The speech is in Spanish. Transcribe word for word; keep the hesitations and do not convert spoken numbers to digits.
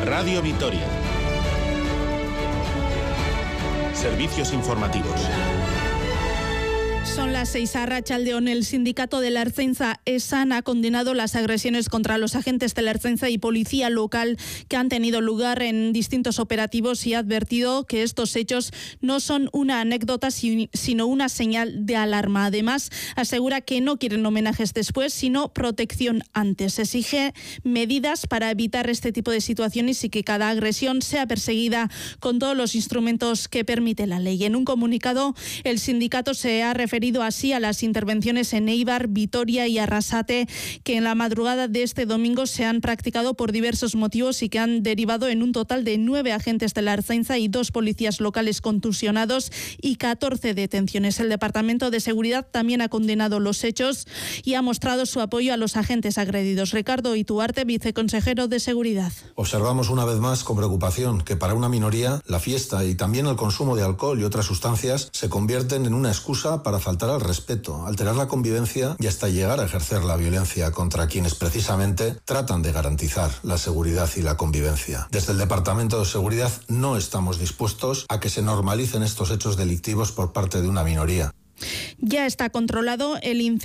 Radio Vitoria. Servicios informativos. Son las seis. A Arratsaldeon, el sindicato de la Ertzaintza, ESAN, ha condenado las agresiones contra los agentes de la Ertzaintza y policía local que han tenido lugar en distintos operativos y ha advertido que estos hechos no son una anécdota sino una señal de alarma. Además, asegura que no quieren homenajes después, sino protección antes. Exige medidas para evitar este tipo de situaciones y que cada agresión sea perseguida con todos los instrumentos que permite la ley. En un comunicado, el sindicato se ha referido así a las intervenciones en Eibar, Vitoria y Arrasate, que en la madrugada de este domingo se han practicado por diversos motivos y que han derivado en un total de nueve agentes de la Ertzaintza y dos policías locales contusionados y catorce detenciones. El Departamento de Seguridad también ha condenado los hechos y ha mostrado su apoyo a los agentes agredidos. Ricardo Ituarte, viceconsejero de Seguridad. Observamos una vez más con preocupación que para una minoría la fiesta y también el consumo de alcohol y otras sustancias se convierten en una excusa para faltar al respeto, alterar la convivencia y hasta llegar a ejercer la violencia contra quienes precisamente tratan de garantizar la seguridad y la convivencia. Desde el Departamento de Seguridad no estamos dispuestos a que se normalicen estos hechos delictivos por parte de una minoría. Ya está controlado el incendio